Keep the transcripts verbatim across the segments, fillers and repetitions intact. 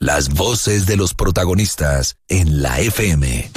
Las voces de los protagonistas en la F M.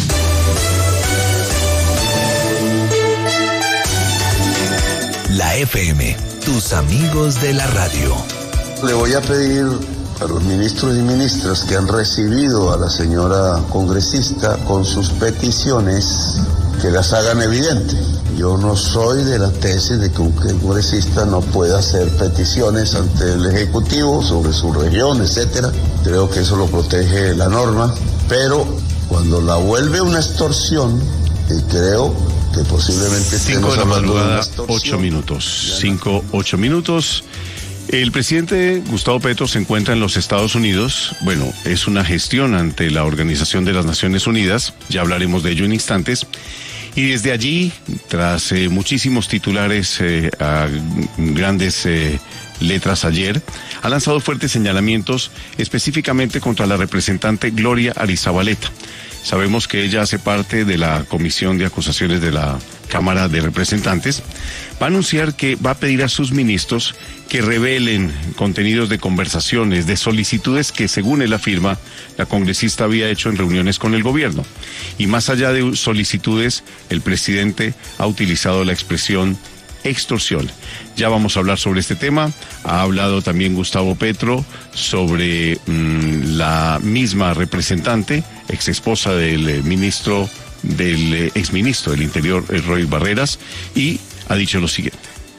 La F M, tus amigos de la radio. Le voy a pedir a los ministros y ministras que han recibido a la señora congresista con sus peticiones que las hagan evidentes. Yo no soy de la tesis de que un congresista no pueda hacer peticiones ante el Ejecutivo sobre su región, etcétera. Creo que eso lo protege la norma, pero cuando la vuelve una extorsión, y creo que posiblemente Cinco de la madrugada, ocho ya minutos. Cinco, ocho minutos. El presidente Gustavo Petro se encuentra en los Estados Unidos. Bueno, es una gestión ante la Organización de las Naciones Unidas. Ya hablaremos de ello en instantes. Y desde allí, tras eh, muchísimos titulares eh, a grandes eh, letras ayer, ha lanzado fuertes señalamientos específicamente contra la representante Gloria Arizabaleta. Sabemos que ella hace parte de la Comisión de Acusaciones de la Cámara de Representantes. Va a anunciar que va a pedir a sus ministros que revelen contenidos de conversaciones, de solicitudes que, según él afirma, la congresista había hecho en reuniones con el gobierno. Y más allá de solicitudes, el presidente ha utilizado la expresión extorsión. Ya vamos a hablar sobre este tema. Ha hablado también Gustavo Petro sobre mmm, la misma representante, ex esposa del eh, ministro, del eh, exministro del Interior, eh, Roy Barreras, y ha dicho lo siguiente.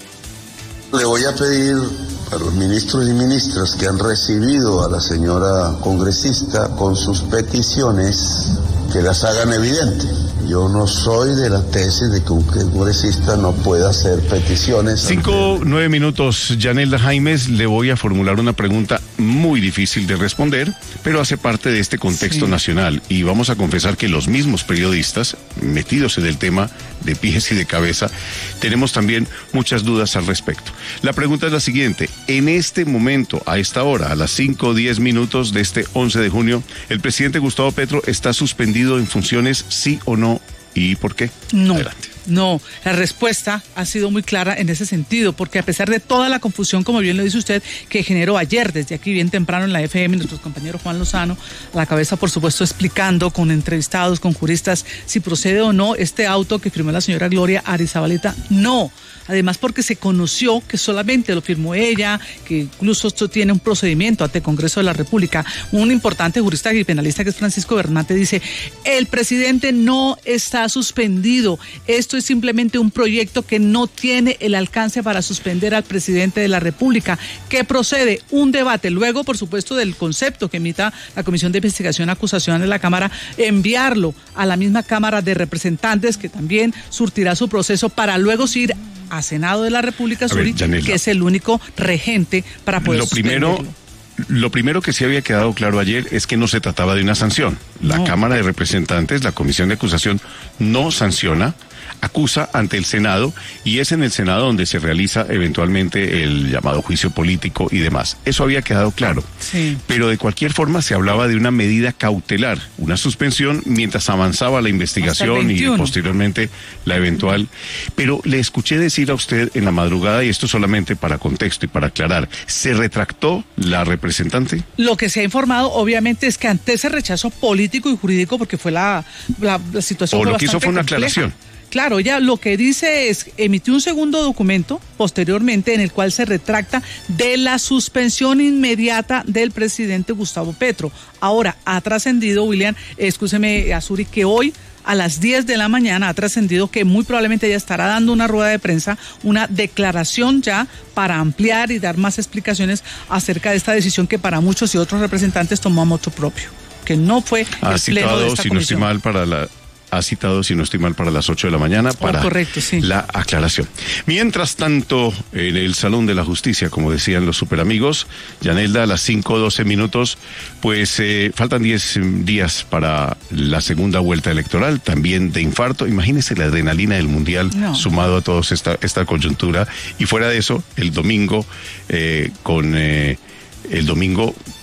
Le voy a pedir a los ministros y ministras que han recibido a la señora congresista con sus peticiones que las hagan evidentes. Yo no soy de la tesis de que un congresista no pueda hacer peticiones. Cinco, ante... nueve minutos. Yanelda Jaimes, le voy a formular una pregunta muy difícil de responder, pero hace parte de este contexto sí. nacional. Y vamos a confesar que los mismos periodistas, metidos en el tema de pies y de cabeza, tenemos también muchas dudas al respecto. La pregunta es la siguiente. En este momento, a esta hora, a las cinco, diez minutos de este once de junio, ¿el presidente Gustavo Petro está suspendido en funciones, sí o no? ¿Y por qué? No. Adelante. No, la respuesta ha sido muy clara en ese sentido, porque a pesar de toda la confusión, como bien lo dice usted, que generó ayer desde aquí bien temprano en la F M, nuestro compañero Juan Lozano, a la cabeza, por supuesto, explicando con entrevistados, con juristas, si procede o no este auto que firmó la señora Gloria Arizabaleta, no. Además, porque se conoció que solamente lo firmó ella, que incluso esto tiene un procedimiento ante el Congreso de la República. Un importante jurista y penalista que es Francisco Bernate dice, el presidente no está suspendido, esto es simplemente un proyecto que no tiene el alcance para suspender al presidente de la República. ¿Qué procede? Un debate. Luego, por supuesto, del concepto que emita la Comisión de Investigación y Acusación de la Cámara, enviarlo a la misma Cámara de Representantes, que también surtirá su proceso para luego ir a Senado de la República, Zurich, que es el único regente para poder lo primero Lo primero que sí había quedado claro ayer es que no se trataba de una sanción. La no. Cámara de Representantes, la Comisión de Acusación, no sanciona, acusa ante el Senado, y es en el Senado donde se realiza eventualmente el llamado juicio político y demás. Eso había quedado claro. Sí. Pero de cualquier forma se hablaba de una medida cautelar, una suspensión mientras avanzaba la investigación y posteriormente la eventual. Pero le escuché decir a usted en la madrugada, y esto solamente para contexto y para aclarar, ¿se retractó la representante? Lo que se ha informado, obviamente, es que ante ese rechazo político y jurídico, porque fue la, la, la situación. O lo que hizo fue una aclaración. Claro, ella lo que dice es, emitió un segundo documento posteriormente en el cual se retracta de la suspensión inmediata del presidente Gustavo Petro. Ahora, ha trascendido, William, escúcheme, Azuri, que hoy a las diez de la mañana ha trascendido que muy probablemente ella estará dando una rueda de prensa, una declaración ya para ampliar y dar más explicaciones acerca de esta decisión que para muchos y otros representantes tomó a motu propio, que no fue ha el citado, pleno de esta si comisión. No estoy mal, para la... ha citado, si no estoy mal, para las ocho de la mañana para oh, correcto, sí. la aclaración. Mientras tanto, en el Salón de la Justicia, como decían los superamigos, Yanelda, a las cinco doce minutos, pues eh, faltan diez días para la segunda vuelta electoral, también de infarto. Imagínese la adrenalina del Mundial no. sumado a toda esta, esta coyuntura. Y fuera de eso, el domingo, eh, con... Eh, el domingo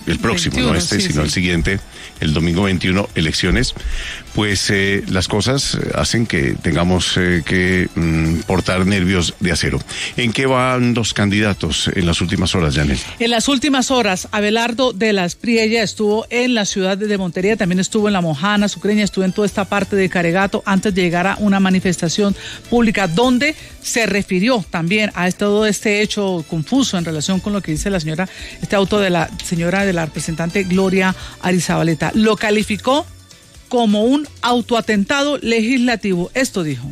el próximo, veintiuno, no este, sí, sino sí. el siguiente, el domingo veintiuno, elecciones, pues eh, las cosas hacen que tengamos eh, que mm, portar nervios de acero. ¿En qué van los candidatos en las últimas horas, Janel? En las últimas horas, Abelardo de la Espriella estuvo en la ciudad de Montería, también estuvo en La Mojana, Sucreña, estuvo en toda esta parte de Caregato antes de llegar a una manifestación pública donde se refirió también a todo este hecho confuso en relación con lo que dice la señora, este auto de la señora de la representante Gloria Arizabaleta. Lo calificó como un autoatentado legislativo. Esto dijo.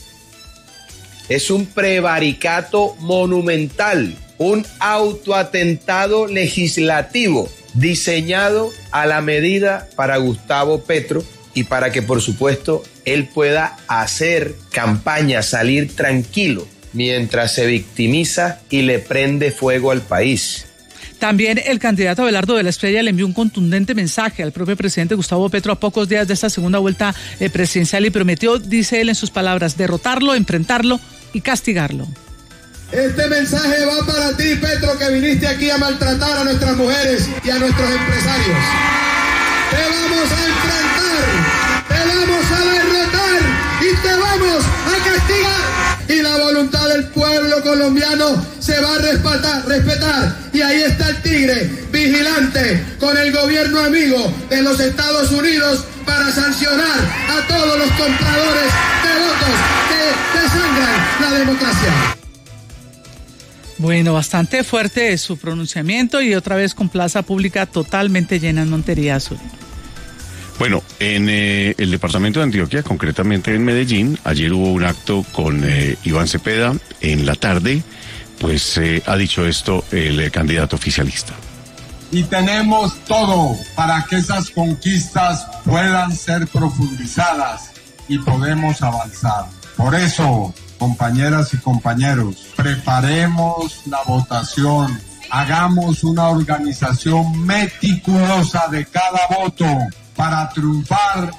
Es un prevaricato monumental, un autoatentado legislativo diseñado a la medida para Gustavo Petro y para que, por supuesto, él pueda hacer campaña, salir tranquilo mientras se victimiza y le prende fuego al país. También el candidato Abelardo de la Espriella le envió un contundente mensaje al propio presidente Gustavo Petro a pocos días de esta segunda vuelta eh, presidencial y prometió, dice él en sus palabras, derrotarlo, enfrentarlo y castigarlo. Este mensaje va para ti, Petro, que viniste aquí a maltratar a nuestras mujeres y a nuestros empresarios. Te vamos a enfrentar, te vamos a derrotar y te vamos a castigar. Y la voluntad del pueblo colombiano se va a respetar, respetar. Y ahí está el tigre, vigilante, con el gobierno amigo de los Estados Unidos para sancionar a todos los compradores de votos que desangran la democracia. Bueno, bastante fuerte es su pronunciamiento y otra vez con plaza pública totalmente llena en Montería Azul. Bueno, en eh, el departamento de Antioquia, concretamente en Medellín, ayer hubo un acto con eh, Iván Cepeda en la tarde, pues eh, ha dicho esto el eh, candidato oficialista. Y tenemos todo para que esas conquistas puedan ser profundizadas y podemos avanzar. Por eso, compañeras y compañeros, preparemos la votación, hagamos una organización meticulosa de cada voto para triunfar.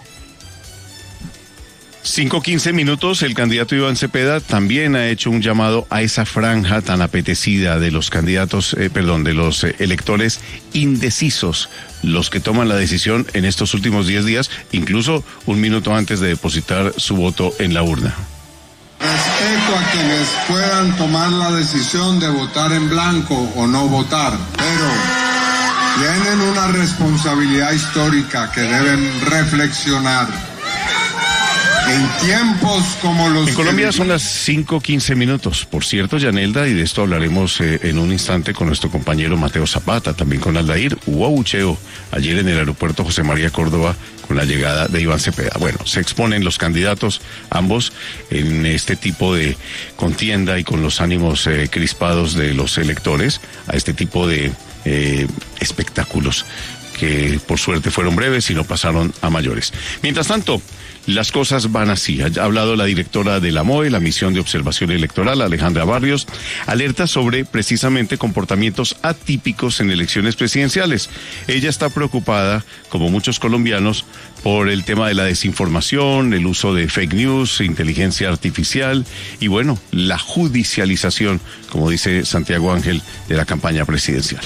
cinco quince minutos, el candidato Iván Cepeda también ha hecho un llamado a esa franja tan apetecida de los candidatos, eh, perdón, de los eh, electores indecisos, los que toman la decisión en estos últimos diez días, incluso un minuto antes de depositar su voto en la urna. Respeto a quienes puedan tomar la decisión de votar en blanco o no votar, pero tienen una responsabilidad histórica que deben reflexionar. En tiempos como los... En Colombia que... son las cinco quince minutos, por cierto, Yanelda, y de esto hablaremos eh, en un instante con nuestro compañero Mateo Zapata, también con Aldair. Hubo abucheo ayer en el aeropuerto José María Córdoba con la llegada de Iván Cepeda. Bueno, se exponen los candidatos, ambos, en este tipo de contienda y con los ánimos eh, crispados de los electores a este tipo de eh, espectáculos que por suerte fueron breves y no pasaron a mayores. Mientras tanto, las cosas van así. Ha hablado la directora de la M O E, la Misión de Observación Electoral, Alejandra Barrios, alerta sobre precisamente comportamientos atípicos en elecciones presidenciales. Ella está preocupada, como muchos colombianos, por el tema de la desinformación, el uso de fake news, inteligencia artificial y, bueno, la judicialización, como dice Santiago Ángel, de la campaña presidencial.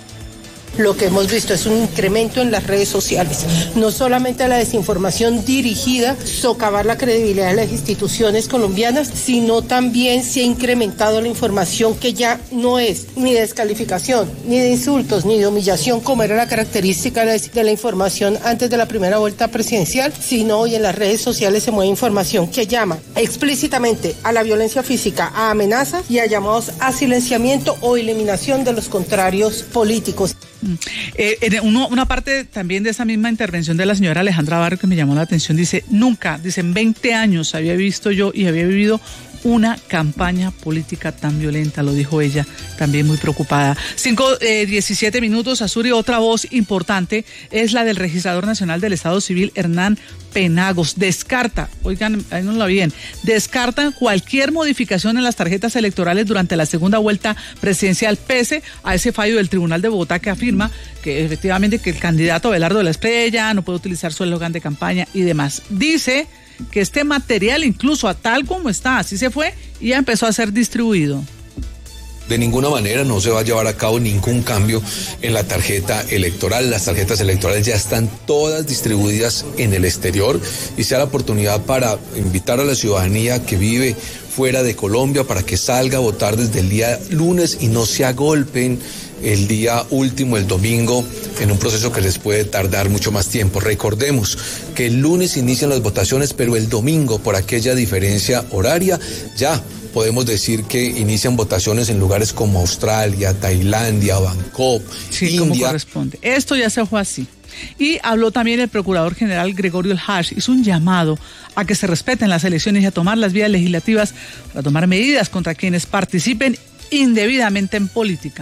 Lo que hemos visto es un incremento en las redes sociales, no solamente la desinformación dirigida a socavar la credibilidad de las instituciones colombianas, sino también se ha incrementado la información que ya no es ni de descalificación, ni de insultos, ni de humillación, como era la característica de la información antes de la primera vuelta presidencial, sino hoy en las redes sociales se mueve información que llama explícitamente a la violencia física, a amenazas y a llamados a silenciamiento o eliminación de los contrarios políticos. Eh, en uno, una parte también de esa misma intervención de la señora Alejandra Barrio que me llamó la atención, dice, nunca, dice, en veinte años había visto yo y había vivido una campaña política tan violenta, lo dijo ella, también muy preocupada. cinco, diecisiete minutos, Azuri, otra voz importante es la del registrador nacional del Estado Civil, Hernán Penagos. Descarta, oigan, ahí no lo bien, descartan cualquier modificación en las tarjetas electorales durante la segunda vuelta presidencial, pese a ese fallo del Tribunal de Bogotá que afirma que efectivamente que el candidato Abelardo de la Espriella no puede utilizar su eslogan de campaña y demás. Dice que este material, incluso a tal como está, así se fue y ya empezó a ser distribuido. De ninguna manera no se va a llevar a cabo ningún cambio en la tarjeta electoral. Las tarjetas electorales ya están todas distribuidas en el exterior y sea la oportunidad para invitar a la ciudadanía que vive fuera de Colombia para que salga a votar desde el día lunes y no se agolpen el día último, el domingo, en un proceso que les puede tardar mucho más tiempo. Recordemos que el lunes inician las votaciones, pero el domingo, por aquella diferencia horaria, ya podemos decir que inician votaciones en lugares como Australia, Tailandia, Bangkok, sí, India. como corresponde. Esto ya se fue así. Y habló también el procurador general Gregorio El Hash, hizo un llamado a que se respeten las elecciones y a tomar las vías legislativas para tomar medidas contra quienes participen indebidamente en política.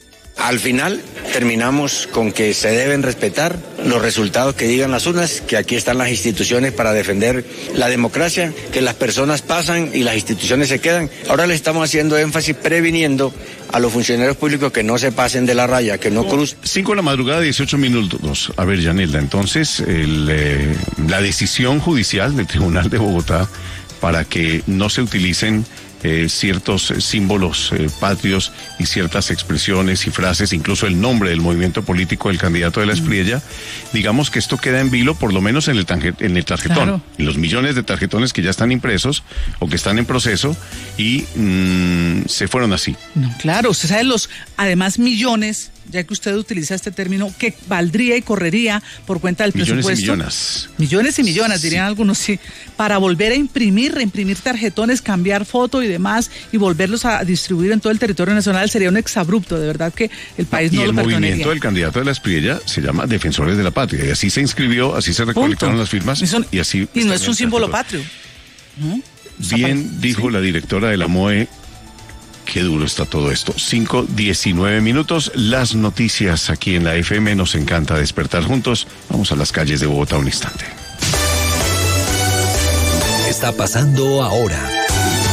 Al final terminamos con que se deben respetar los resultados que digan las urnas, que aquí están las instituciones para defender la democracia, que las personas pasan y las instituciones se quedan. Ahora le estamos haciendo énfasis previniendo a los funcionarios públicos que no se pasen de la raya, que no crucen. Cinco de la madrugada, dieciocho minutos. A ver, Yanelda, entonces el, eh, la decisión judicial del Tribunal de Bogotá para que no se utilicen Eh, ciertos símbolos eh, patrios y ciertas expresiones y frases, incluso el nombre del movimiento político del candidato de la Espriella, digamos que esto queda en vilo, por lo menos en el, en el tarjetón, claro. En los millones de tarjetones que ya están impresos o que están en proceso y mmm, se fueron así. No, claro, usted sabe los, además millones, ya que usted utiliza este término, que valdría y correría por cuenta del millones presupuesto. Millones y millones. Millones y millones, dirían sí. algunos, sí, para volver a imprimir, reimprimir tarjetones, cambiar foto y demás, y volverlos a distribuir en todo el territorio nacional, sería un exabrupto, de verdad que el país y no lo perdonaría. Y el movimiento del candidato de la Espriella se llama Defensores de la Patria, y así se inscribió, así se recolectaron Punto. las firmas, Eso, y así... Y no es un símbolo patrio, ¿no? Bien dijo ¿sí? la directora de la M O E. Qué duro está todo esto. cinco diecinueve minutos. Las noticias aquí en la F M. Nos encanta despertar juntos. Vamos a las calles de Bogotá un instante. Está pasando ahora.